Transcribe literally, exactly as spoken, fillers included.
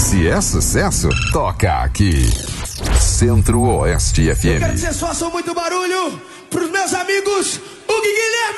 Se é sucesso, toca aqui. Centro-Oeste F M. Eu quero que vocês façam muito barulho pros meus amigos Hugo e Guilherme.